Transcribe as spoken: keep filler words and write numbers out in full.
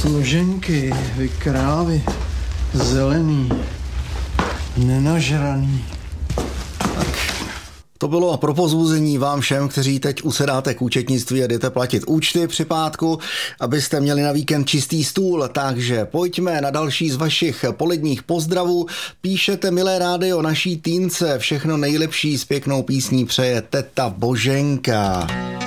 Složenky, vy krávy, zelený, nenažraný. To bylo pro pozbuzení vám všem, kteří teď usedáte k účetnictví a jdete platit účty při pátku, abyste měli na víkend čistý stůl. Takže pojďme na další z vašich poledních pozdravů. Píšete, milé rádio, naší týnce, všechno nejlepší s pěknou písní přeje teta Boženka.